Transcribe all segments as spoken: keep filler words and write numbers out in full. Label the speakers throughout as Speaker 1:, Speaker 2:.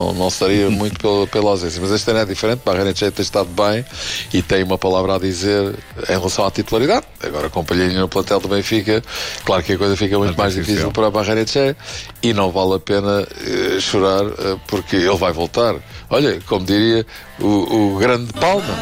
Speaker 1: Não, não estaria muito pela, pela ausência, mas este ano é diferente. Barrenetxea tem estado bem e tem uma palavra a dizer em relação à titularidade. Agora com Palhinha no plantel do Benfica, claro que a coisa fica muito mais difícil para Barrenetxea e não vale a pena uh, chorar uh, porque ele vai voltar. Olha, como diria o, o grande Palma.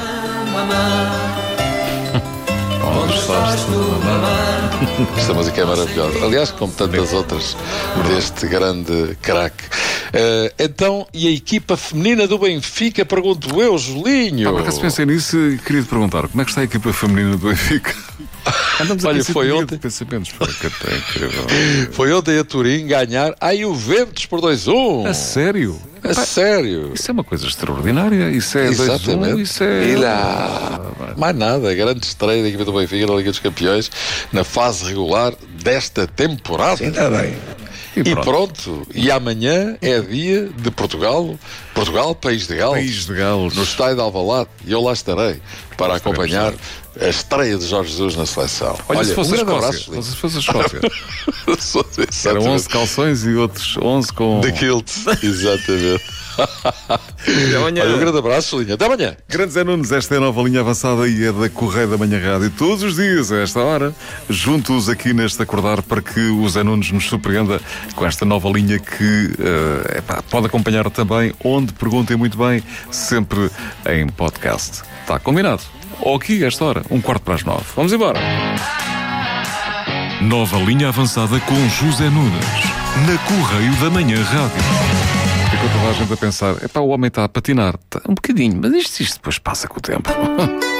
Speaker 1: Esta música é maravilhosa. Aliás, como tantas outras deste grande craque. Uh, então, e a equipa feminina do Benfica? Pergunto eu, Julinho.
Speaker 2: Ah, se pensei nisso, queria te perguntar como é que está a equipa feminina do Benfica? Andamos
Speaker 1: Olha, foi ontem.
Speaker 2: Pensamentos,
Speaker 1: foi ontem a Turim ganhar a Juventus por dois a um.
Speaker 2: A sério?
Speaker 1: A Epá, sério?
Speaker 2: Isso é uma coisa extraordinária. Isso é dois a um, isso é...
Speaker 1: E lá, mais nada, grande estreia da equipa do Benfica na Liga dos Campeões na fase regular desta temporada.
Speaker 3: Sim, está bem.
Speaker 1: E pronto. e pronto, e amanhã é dia de Portugal, Portugal, País de Gales,
Speaker 2: País de Gales.
Speaker 1: no estádio de Alvalade, e eu lá estarei para acompanhar a estreia de Jorge Jesus na seleção.
Speaker 2: Olha, Olha se fosse um a Escócia, se fosse a Escócia. Eram onze calções e outros onze com...
Speaker 1: de kilt, exatamente. Até amanhã. Olha, um grande abraço, Linha. Até amanhã.
Speaker 2: Grande Zé Nunes, esta é a nova linha avançada e é da Correio da Manhã Rádio. Todos os dias, a esta hora, juntos aqui neste acordar para que o Zé Nunes nos surpreenda com esta nova linha que uh, epá, pode acompanhar também onde perguntem muito bem, sempre em podcast. Está combinado? Ou aqui, a esta hora, um quarto para as nove. Vamos embora.
Speaker 4: Nova linha avançada com José Nunes, na Correio da Manhã Rádio.
Speaker 2: Ficou toda a gente a pensar, epá, o homem está a patinar. Tá, um bocadinho, mas isto, isto depois passa com o tempo.